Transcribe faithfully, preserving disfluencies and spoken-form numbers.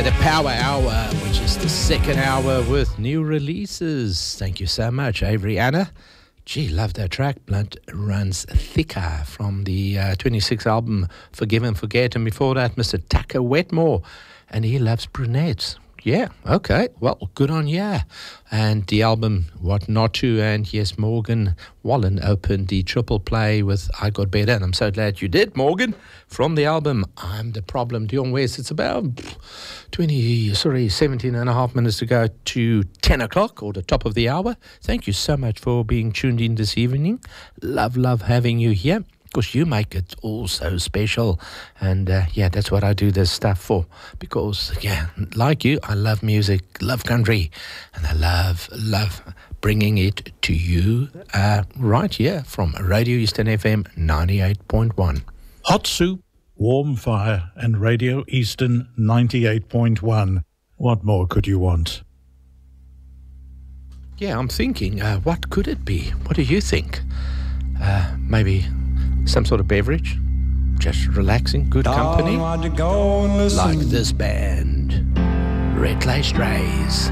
the Power Hour, which is the second hour with new releases. Thank you so much, Avery Anna. Gee, love that track, Blood Runs Thicker, from the uh, twenty-sixth album, Forgive and Forget. And before that, Mister Tucker Wetmore, and he loves brunettes. Yeah, okay, well, good on ya. And the album, What Not To, and yes, Morgan Wallen opened the triple play with I Got Better, and I'm so glad you did, Morgan, from the album I'm the Problem, Dion West. It's about twenty, sorry, seventeen and a half minutes to go to ten o'clock, or the top of the hour. Thank you so much for being tuned in this evening. Love, love having you here. Of course, you make it all so special. And, uh, yeah, that's what I do this stuff for. Because, yeah, like you, I love music, love country. And I love, love bringing it to you uh, right here from Radio Eastern F M ninety-eight point one. Hot Soup, Warm Fire, and Radio Eastern ninety-eight point one. What more could you want? Yeah, I'm thinking, uh, what could it be? What do you think? Uh, maybe some sort of beverage, just relaxing, good company, like this band, Red Clay Strays.